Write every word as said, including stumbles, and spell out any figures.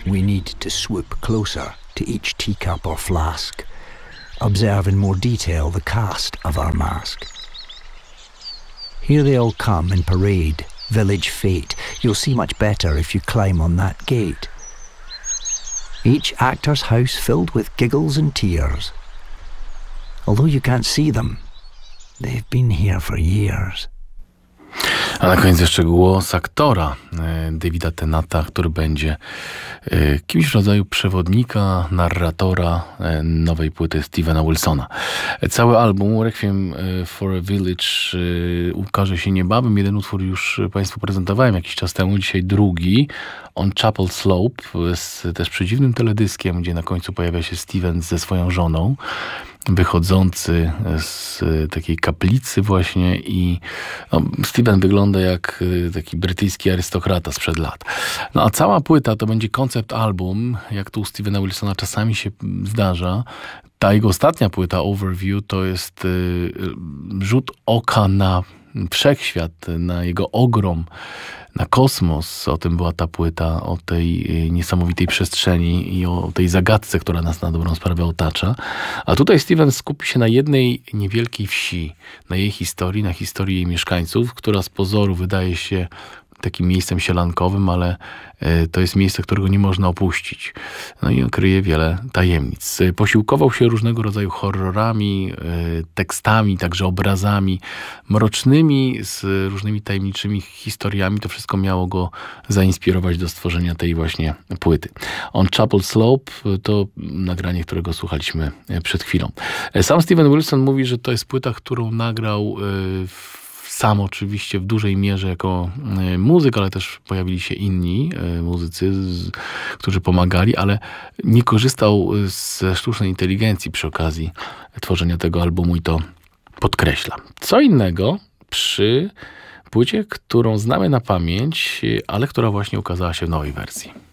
we need to swoop closer to each teacup or flask, observe in more detail the cast of our mask. Here they all come in parade, village fete. You'll see much better if you climb on that gate. Each actor's house filled with giggles and tears. Although you can't see them, they've been here for years. A na koniec jeszcze głos aktora Davida Tennanta, który będzie kimś w rodzaju przewodnika, narratora nowej płyty Stevena Wilsona. Cały album Requiem for a Village ukaże się niebawem. Jeden utwór już Państwu prezentowałem jakiś czas temu, dzisiaj drugi. On Chapel Slope z też przedziwnym teledyskiem, gdzie na końcu pojawia się Steven ze swoją żoną, wychodzący z takiej kaplicy właśnie i no, Steven wygląda jak taki brytyjski arystokrata sprzed lat. No a cała płyta to będzie koncept album, jak tu u Stevena Wilsona czasami się zdarza. Ta jego ostatnia płyta Overview to jest y, rzut oka na wszechświat, na jego ogrom, na kosmos. O tym była ta płyta, o tej niesamowitej przestrzeni i o tej zagadce, która nas na dobrą sprawę otacza. A tutaj Steven skupi się na jednej niewielkiej wsi, na jej historii, na historii jej mieszkańców, która z pozoru wydaje się takim miejscem sielankowym, ale to jest miejsce, którego nie można opuścić. No i kryje wiele tajemnic. Posiłkował się różnego rodzaju horrorami, tekstami, także obrazami mrocznymi, z różnymi tajemniczymi historiami. To wszystko miało go zainspirować do stworzenia tej właśnie płyty. On Chapel Slope to nagranie, którego słuchaliśmy przed chwilą. Sam Steven Wilson mówi, że to jest płyta, którą nagrał w sam oczywiście w dużej mierze jako muzyk, ale też pojawili się inni muzycy, którzy pomagali, ale nie korzystał ze sztucznej inteligencji przy okazji tworzenia tego albumu i to podkreśla. Co innego przy płycie, którą znamy na pamięć, ale która właśnie ukazała się w nowej wersji.